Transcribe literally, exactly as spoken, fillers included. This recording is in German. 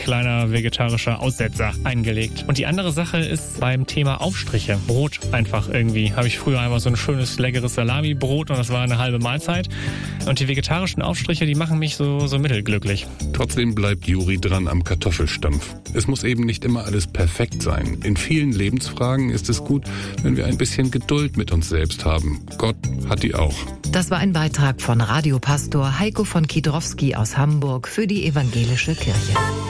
kleiner vegetarischer Aussetzer eingelegt. Und die andere Sache ist beim Thema Aufstriche. Brot einfach irgendwie. Habe ich früher einfach so ein schönes, leckeres Salami-Brot und das war eine halbe Mahlzeit. Und die vegetarischen Aufstriche, die machen mich so, so mittelglücklich. Trotzdem bleibt Juri dran am Kartoffelstampf. Es muss eben nicht immer alles perfekt sein. In vielen Lebensfragen ist es gut, wenn wir ein bisschen Geduld mit uns selbst haben. Gott hat die auch. Das war ein Beitrag von Radiopastor Heiko von Kiedrowski aus Hamburg für die Evangelische Kirche.